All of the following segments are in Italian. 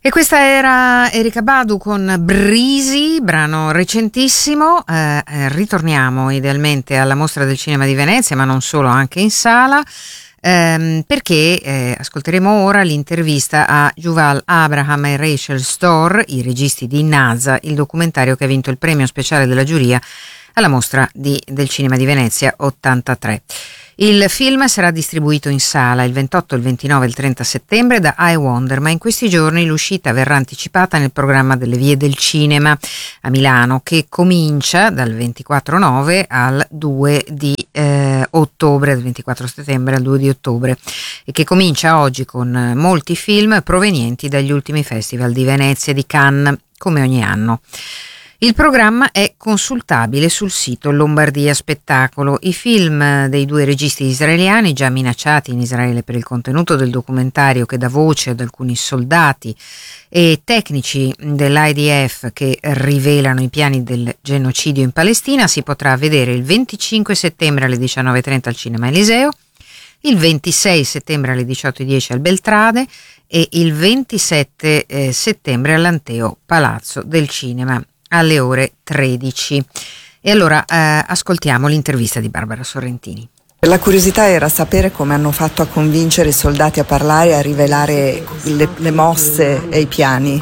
E questa era Erykah Badu con Brisi, brano recentissimo. Ritorniamo idealmente alla Mostra del Cinema di Venezia, ma non solo, anche in sala, perché ascolteremo ora l'intervista a Yuval Abraham e Rachel Storr, i registi di NASA, il documentario che ha vinto il premio speciale della giuria alla Mostra del Cinema di Venezia 83. Il film sarà distribuito in sala il 28, il 29 e il 30 settembre da I Wonder, ma in questi giorni l'uscita verrà anticipata nel programma delle Vie del Cinema a Milano, che comincia dal 24/9 al 2 di ottobre, dal 24 settembre al 2 di ottobre, e che comincia oggi con molti film provenienti dagli ultimi festival di Venezia e di Cannes, come ogni anno. Il programma è consultabile sul sito Lombardia Spettacolo. I film dei due registi israeliani, già minacciati in Israele per il contenuto del documentario che dà voce ad alcuni soldati e tecnici dell'IDF che rivelano i piani del genocidio in Palestina, si potrà vedere il 25 settembre alle 19:30 al Cinema Eliseo, il 26 settembre alle 18:10 al Beltrade e il 27 settembre all'Anteo Palazzo del Cinema alle ore 13. E allora ascoltiamo l'intervista di Barbara Sorrentini. La curiosità era sapere come hanno fatto a convincere i soldati a parlare e a rivelare le mosse e i piani.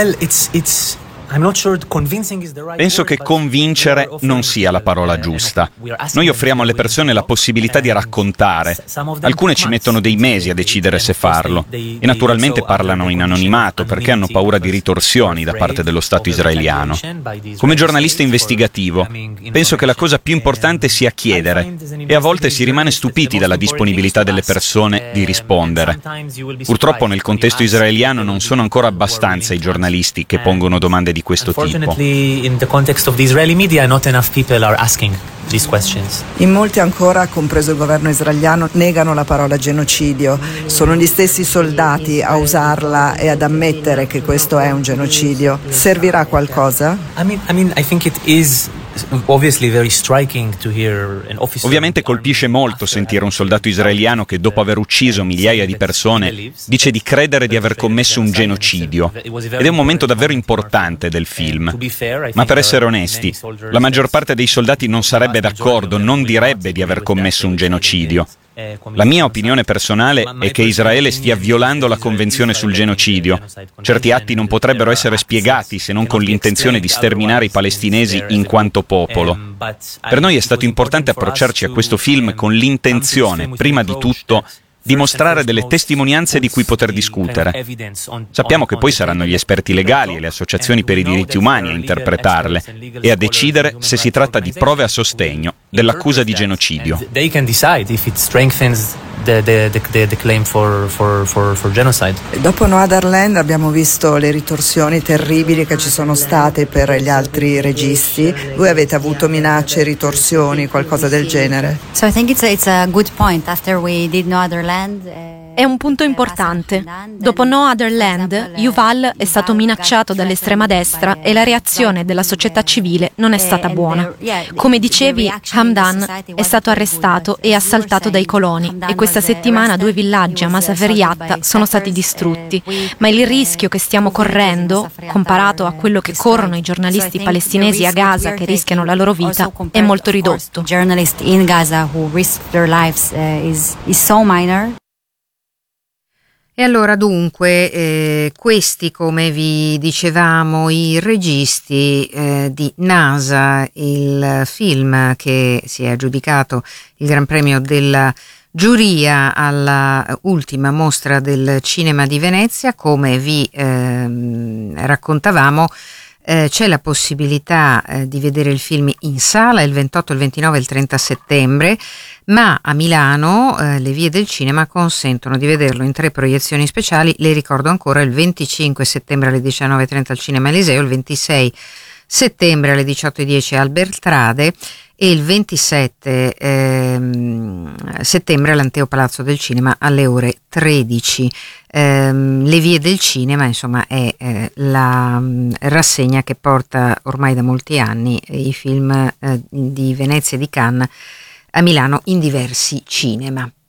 Penso che convincere non sia la parola giusta. Noi offriamo alle persone la possibilità di raccontare. Alcune ci mettono dei mesi a decidere se farlo e naturalmente parlano in anonimato perché hanno paura di ritorsioni da parte dello Stato israeliano. Come giornalista investigativo, penso che la cosa più importante sia chiedere e a volte si rimane stupiti dalla disponibilità delle persone di rispondere. Purtroppo nel contesto israeliano non sono ancora abbastanza i giornalisti che pongono domande di questo tipo. In the context of the Israeli media, not enough people are asking these questions. In molti ancora, compreso il governo israeliano, negano la parola genocidio. Sono gli stessi soldati a usarla e ad ammettere che questo è un genocidio. Servirà a qualcosa? I think it is obviously very striking to hear an officer. Ovviamente colpisce molto sentire un soldato israeliano che dopo aver ucciso migliaia di persone dice di credere di aver commesso un genocidio, ed è un momento davvero importante del film. Ma per essere onesti, la maggior parte dei soldati non sarebbe d'accordo, non direbbe di aver commesso un genocidio. La mia opinione personale è che Israele stia violando la Convenzione sul genocidio. Certi atti non potrebbero essere spiegati se non con l'intenzione di sterminare i palestinesi in quanto popolo. Per noi è stato importante approcciarci a questo film con l'intenzione, prima di tutto, di mostrare delle testimonianze di cui poter discutere. Sappiamo che poi saranno gli esperti legali e le associazioni per i diritti umani a interpretarle e a decidere se si tratta di prove a sostegno dell'accusa di genocidio. They can decide if it strengthens the claim for genocide. Dopo Noadarland abbiamo visto le ritorsioni terribili che ci sono state per gli altri registi. Voi avete avuto minacce, ritorsioni, qualcosa del genere? So I think it's a good point. After we did Noadarland, è un punto importante. Dopo No Other Land, Yuval è stato minacciato dall'estrema destra e la reazione della società civile non è stata buona. Come dicevi, Hamdan è stato arrestato e assaltato dai coloni e questa settimana 2 villaggi a Masafer Yatta sono stati distrutti. Ma il rischio che stiamo correndo, comparato a quello che corrono i giornalisti palestinesi a Gaza che rischiano la loro vita, è molto ridotto. Journalists in Gaza who risk their lives is so minor. E allora dunque questi, come vi dicevamo, i registi di NASA, il film che si è aggiudicato il Gran Premio della giuria alla ultima mostra del cinema di Venezia. Come vi raccontavamo, c'è la possibilità di vedere il film in sala il 28, il 29 e il 30 settembre, ma a Milano le vie del cinema consentono di vederlo in 3 proiezioni speciali. Le ricordo ancora: il 25 settembre alle 19:30 al Cinema Eliseo, il 26 settembre alle 18:10 al Beltrade e il 27 settembre all'Anteo Palazzo del Cinema alle ore 13. Le vie del cinema, insomma, è la rassegna che porta ormai da molti anni i film di Venezia e di Cannes a Milano in diversi cinema.